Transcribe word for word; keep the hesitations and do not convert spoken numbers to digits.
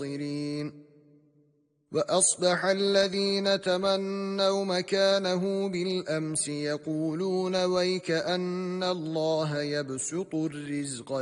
وأصبح الذين تمنوا مكانه بالأمس يقولون ويك أن الله يبسط الرزق